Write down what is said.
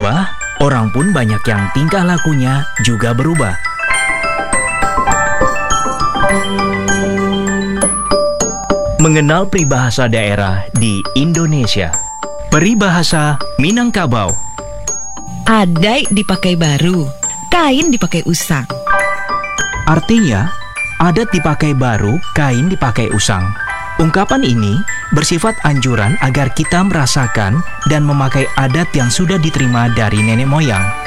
berubah, orang pun banyak yang tingkah lakunya juga berubah. Mengenal peribahasa daerah di Indonesia. Peribahasa Minangkabau. Adai dipakai baru, kain dipakai usang. Artinya, adat dipakai baru, kain dipakai usang. Ungkapan ini bersifat anjuran agar kita merasakan dan memakai adat yang sudah diterima dari nenek moyang.